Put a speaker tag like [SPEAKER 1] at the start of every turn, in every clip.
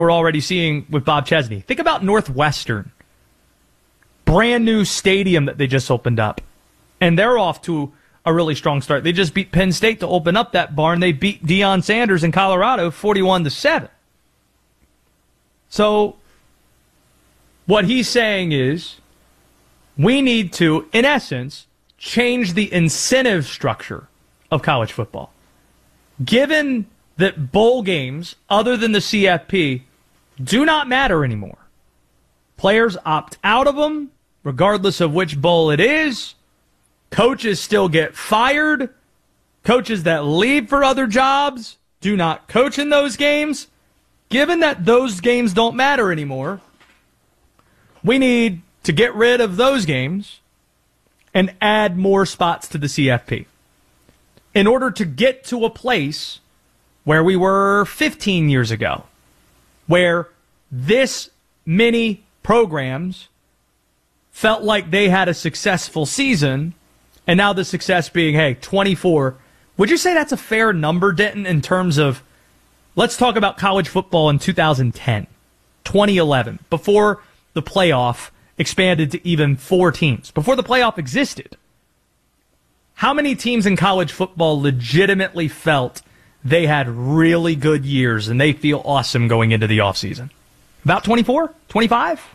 [SPEAKER 1] we're already seeing with Bob Chesney. Think about Northwestern. Brand new stadium that they just opened up. And they're off to a really strong start. They just beat Penn State to open up that barn. They beat Deion Sanders in Colorado 41-7. So what he's saying is we need to, in essence, change the incentive structure of college football. Given that bowl games, other than the CFP, do not matter anymore. Players opt out of them, regardless of which bowl it is. Coaches still get fired. Coaches that leave for other jobs do not coach in those games. Given that those games don't matter anymore, we need to get rid of those games and add more spots to the CFP in order to get to a place where we were 15 years ago, where this many programs felt like they had a successful season, and now the success being, hey, 24. Would you say that's a fair number, Denton, in terms of, let's talk about college football in 2010, 2011, before the playoff expanded to even 4 teams, before the playoff existed? How many teams in college football legitimately felt they had really good years and they feel awesome going into the offseason? About 24? 25?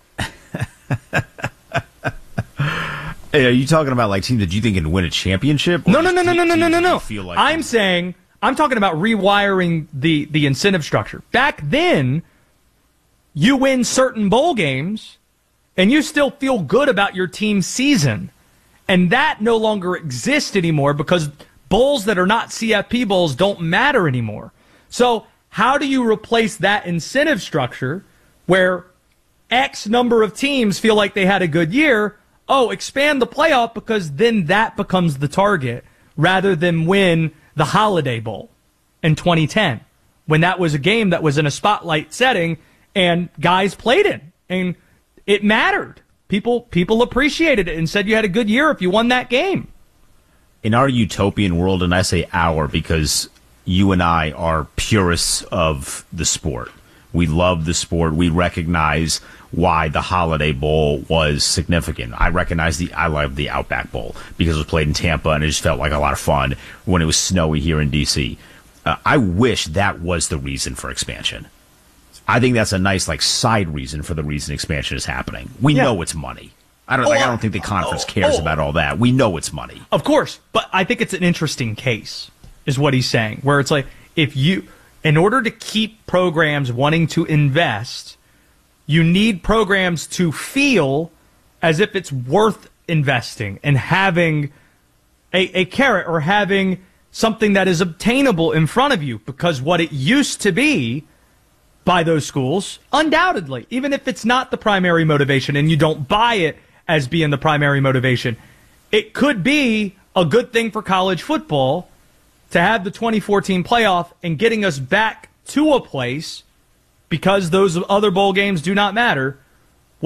[SPEAKER 2] Hey, are you talking about like teams that you think can win a championship?
[SPEAKER 1] No. I'm saying, I'm talking about rewiring the incentive structure. Back then, you win certain bowl games and you still feel good about your team's season. And that no longer exists anymore because bowls that are not CFP bowls don't matter anymore. So how do you replace that incentive structure where X number of teams feel like they had a good year? Oh, expand the playoff because then that becomes the target rather than win the Holiday Bowl in 2010 when that was a game that was in a spotlight setting and guys played in and it mattered. People appreciated it and said you had a good year if you won that game.
[SPEAKER 2] In our utopian world, and I say our because you and I are purists of the sport. We love the sport. We recognize why the Holiday Bowl was significant. I love the Outback Bowl because it was played in Tampa and it just felt like a lot of fun when it was snowy here in D.C. I wish that was the reason for expansion. I think that's a nice side reason for the reason expansion is happening. We know it's money. I don't think the conference cares about all that. We know it's money.
[SPEAKER 1] Of course, but I think it's an interesting case, is what he's saying, where it's like, in order to keep programs wanting to invest, you need programs to feel as if it's worth investing and having a carrot or having something that is obtainable in front of you, because what it used to be by those schools, undoubtedly, even if it's not the primary motivation and you don't buy it as being the primary motivation, it could be a good thing for college football to have the 2014 playoff and getting us back to a place, because those other bowl games do not matter,